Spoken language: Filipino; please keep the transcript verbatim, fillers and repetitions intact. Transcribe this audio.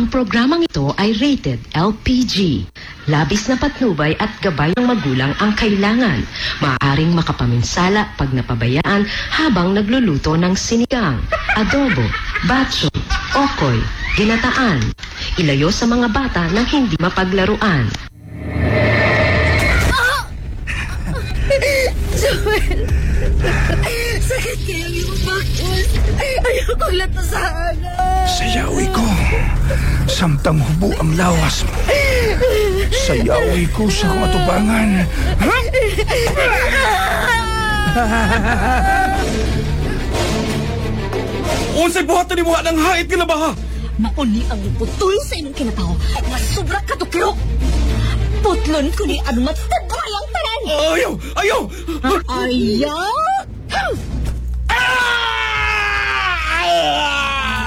Ang programang ito ay rated L P G. Labis na patnubay at gabay ng magulang ang kailangan. Maaaring makapaminsala pag napabayaan habang nagluluto ng sinigang, adobo, batso, okoy, ginataan. Ilayo sa mga bata nang hindi mapaglaruan. Ah! Joel! Sakit kaya yung bakos. Ayoko latasahan. Sayawi ko. Samtang hubo ang lawas mo. Sayawi ko sa matubangan. Ha? Unsay buhatan ni mga ng hait ka na ba ha? Mauni ang putol sa inyong kinatao. Masubra ka tukyo. Putlon ko ni ang matagayang tanan. Ayaw! Ayaw! Ayaw!